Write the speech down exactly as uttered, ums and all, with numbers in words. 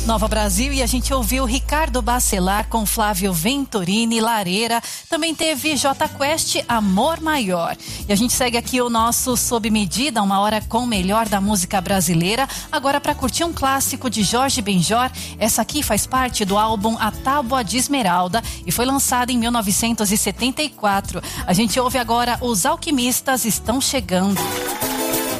Nova Brasil, e a gente ouviu Ricardo Bacelar com Flávio Venturini, Lareira. Também teve J Quest, Amor Maior. E a gente segue aqui o nosso Sob Medida, uma hora com o melhor da música brasileira. Agora para curtir um clássico de Jorge Benjor. Essa aqui faz parte do álbum A Tábua de Esmeralda e foi lançada em mil novecentos e setenta e quatro. A gente ouve agora Os Alquimistas Estão Chegando.